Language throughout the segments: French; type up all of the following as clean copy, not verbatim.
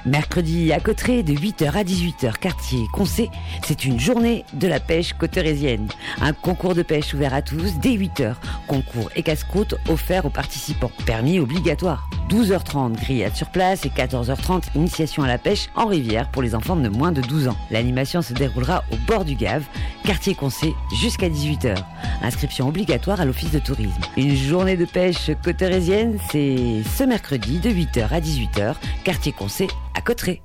Mercredi à Cauterets, de 8h à 18h, quartier Concé, c'est une journée de la pêche cauterésienne. Un concours de pêche ouvert à tous dès 8h. Concours et casse-croûte offerts aux participants. Permis obligatoire. 12h30, grillade sur place et 14h30, initiation à la pêche en rivière pour les enfants de moins de 12 ans. L'animation se déroulera au bord du Gave, quartier Concé, jusqu'à 18h. Inscription obligatoire à l'office de tourisme. Une journée de pêche cauterésienne, c'est ce mercredi de 8h à 18h, quartier Concé à Cauterets.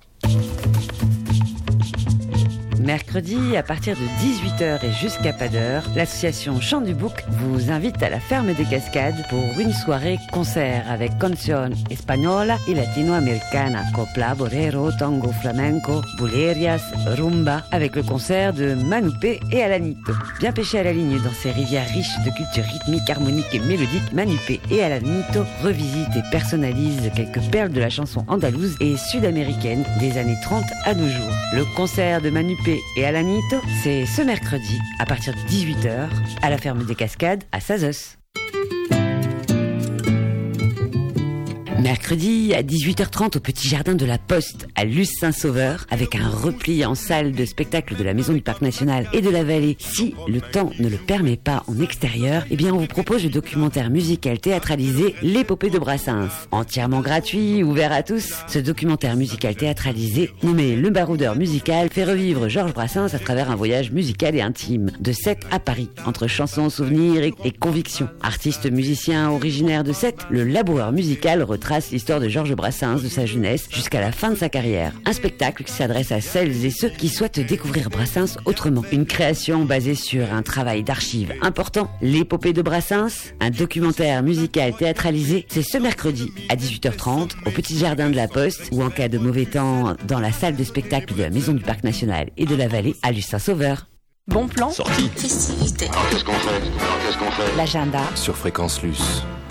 Mercredi, à partir de 18h et jusqu'à pas d'heure, l'association Chant du Bouc vous invite à la ferme des Cascades pour une soirée concert avec canción española y latino-americana, copla, bolero, tango, flamenco, bulerias, rumba, avec le concert de Manupé et Alanito. Bien pêché à la ligne dans ces rivières riches de culture rythmique, harmonique et mélodique, Manupé et Alanito revisitent et personnalisent quelques perles de la chanson andalouse et sud-américaine des années 30 à nos jours. Le concert de Manupé et Alanito, c'est ce mercredi à partir de 18h à la ferme des Cascades à Sazos. Mercredi à 18h30 au petit jardin de la Poste à Luce-Saint-Sauveur avec un repli en salle de spectacle de la Maison du Parc National et de la Vallée. Si le temps ne le permet pas en extérieur, eh bien on vous propose le documentaire musical théâtralisé L'épopée de Brassens. Entièrement gratuit, ouvert à tous, ce documentaire musical théâtralisé nommé Le Baroudeur musical fait revivre Georges Brassens à travers un voyage musical et intime de Sète à Paris, entre chansons, souvenirs et convictions. Artiste musicien originaire de Sète, le laboureur musical retrace l'histoire de Georges Brassens de sa jeunesse jusqu'à la fin de sa carrière. Un spectacle qui s'adresse à celles et ceux qui souhaitent découvrir Brassens autrement. Une création basée sur un travail d'archives important, L'épopée de Brassens, un documentaire musical théâtralisé, c'est ce mercredi à 18h30 au petit jardin de la Poste ou en cas de mauvais temps dans la salle de spectacle de la Maison du Parc National et de la Vallée à Luce-Saint-Sauveur. Bon plan. Sortie. Festivité. Alors qu'est-ce qu'on fait L'agenda sur Fréquence Luce.